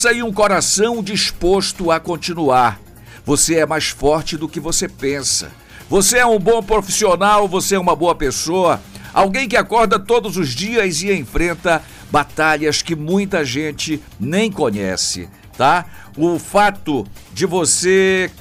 E um coração disposto a continuar. Você é mais forte do que você pensa. Você é um bom profissional, você é uma boa pessoa, alguém que acorda todos os dias e enfrenta batalhas que muita gente nem conhece, tá? O fato de você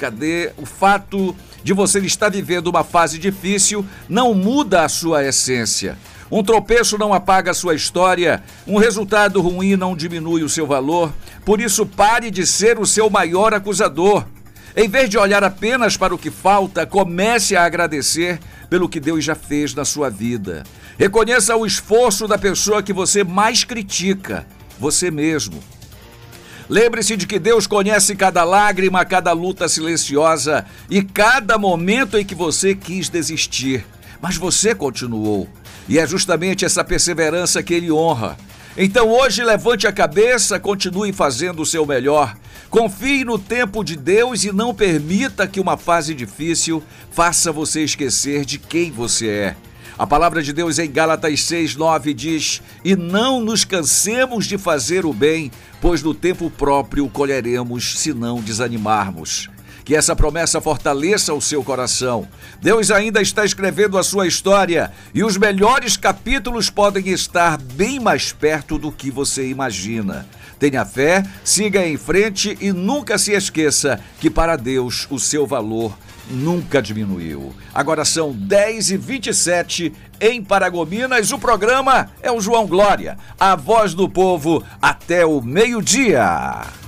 estar vivendo uma fase difícil não muda a sua essência. Um tropeço não apaga a sua história, um resultado ruim não diminui o seu valor, por isso pare de ser o seu maior acusador. Em vez de olhar apenas para o que falta, comece a agradecer pelo que Deus já fez na sua vida. Reconheça o esforço da pessoa que você mais critica, você mesmo. Lembre-se de que Deus conhece cada lágrima, cada luta silenciosa e cada momento em que você quis desistir, mas você continuou. E é justamente essa perseverança que Ele honra. Então hoje levante a cabeça, continue fazendo o seu melhor. Confie no tempo de Deus e não permita que uma fase difícil faça você esquecer de quem você é. A palavra de Deus em Gálatas 6:9 diz: "E não nos cansemos de fazer o bem, pois no tempo próprio colheremos se não desanimarmos." Que essa promessa fortaleça o seu coração. Deus ainda está escrevendo a sua história e os melhores capítulos podem estar bem mais perto do que você imagina. Tenha fé, siga em frente e nunca se esqueça que para Deus o seu valor nunca diminuiu. Agora são 10h27 em Paragominas. O programa é o João Glória, a voz do povo até o meio-dia.